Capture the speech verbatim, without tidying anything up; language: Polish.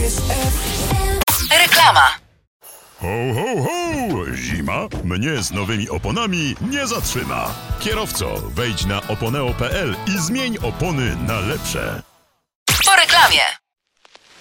Reklama. Ho, ho, ho! Zima mnie z nowymi oponami nie zatrzyma. Kierowco, wejdź na oponeo kropka p l i zmień opony na lepsze. Po reklamie.